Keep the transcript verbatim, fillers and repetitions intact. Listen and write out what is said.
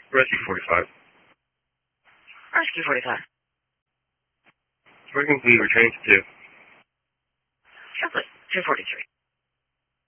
Rescue forty-five. Rescue forty-five. Working complete, returning to two. Simply two forty-three.